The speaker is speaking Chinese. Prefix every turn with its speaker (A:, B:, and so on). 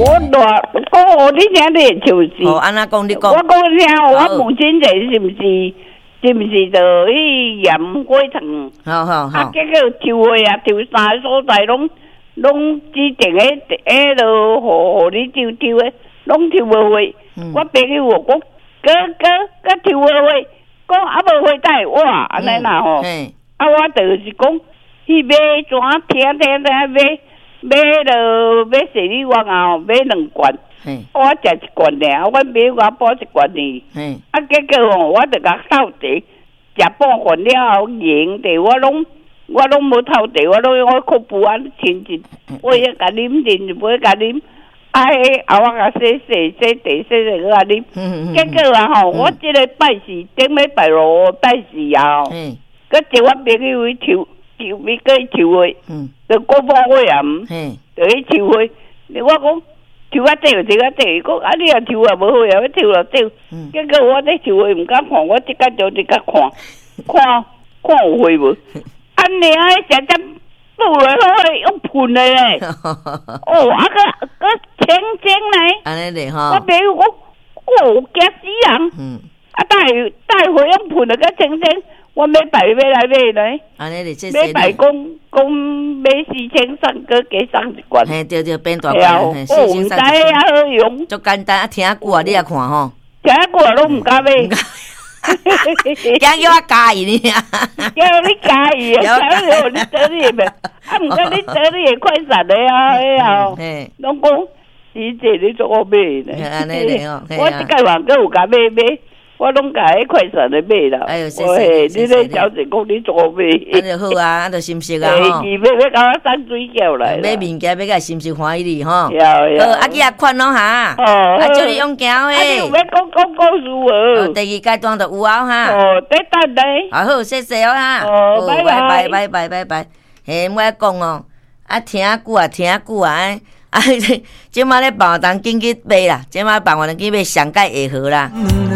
A: 我我你听你的就是。
B: 哦，安那讲你讲。
A: 我讲听，我母亲节是毋是就去盐火糖？
B: 好。
A: 啊，结果抽的啊，抽三个所在拢指定迄落，互你抽的，拢抽无会。我朋友我讲，个抽无会，讲啊无会带哇，安尼啦吼。啊，我就是讲去买怎听买买洗米丸啊，买2罐。我食1罐尔，我买我补1罐呢。啊，结果吼，我就甲透茶，食半罐了后，盐的我拢无透茶，我拢用靠布啊清一，我也甲啉，袂甲啉。啊，后我甲洗茶去甲啉。结果啊吼，我即个拜四顶礼拜六拜四啊，佮一我朋友去抽要去抽的，就国防会啊，就去抽的。我讲。抽啊掉，讲啊你啊抽啊无好啊，要抽就掉。结果我咧抽诶，毋敢看，我即间就即间看有会无？安尼啊，食只补落去用喷诶咧。哦，啊个清清咧。
B: 安尼咧吼。
A: 我朋友讲，哦，惊死人。啊，带回用喷了个清清。我买来咧，
B: 安尼咧，
A: 买来讲买4000个加送1罐，
B: 嘿对，变大罐，
A: 哦，唔知啊好用，
B: 足简单，啊听久啊，你也看吼，
A: 听久啊拢唔敢买，
B: 惊叫我加伊呢，
A: 叫你加伊啊，叫你做你咪，啊唔过你做你会快闪的啊，哎拢讲姐姐你做我买呢，
B: 安尼咧哦，
A: 我即个网购有甲买。我拢甲迄快闪的买啦，
B: 哎呦，
A: 你咧小姐讲你做买，
B: 安就好啊，安就心息啊
A: 吼。要甲我送水饺来，
B: 买物件要甲心息欢喜哩吼。好，
A: 啊
B: 去啊款咯哈。
A: 哦，
B: 啊祝你勇行诶。
A: 啊，你有要讲故事无？
B: 第2阶段就有啊哈。
A: 哦，得等咧。
B: 啊好，谢谢哦哈。
A: 哦，
B: 拜拜。嘿，我讲哦，啊听久啊，啊，即马咧办活动紧去买啦，即马办活动紧买上届会好啦。